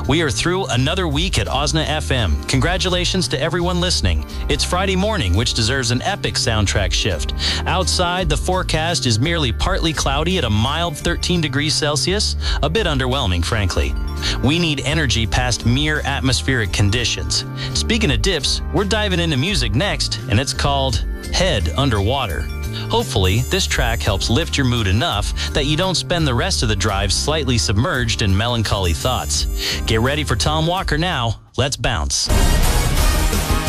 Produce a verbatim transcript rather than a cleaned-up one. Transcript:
We are through another week at Osna F M. Congratulations to everyone listening. It's Friday morning, which deserves an epic soundtrack shift. Outside, the forecast is merely partly cloudy at a mild thirteen degrees Celsius. A bit underwhelming, frankly. We need energy past mere atmospheric conditions. Speaking of dips, we're diving into music next, and it's called Head Underwater. Hopefully, this track helps lift your mood enough that you don't spend the rest of the drive slightly submerged in melancholy thoughts. Get ready for Tom Walker now. Let's bounce.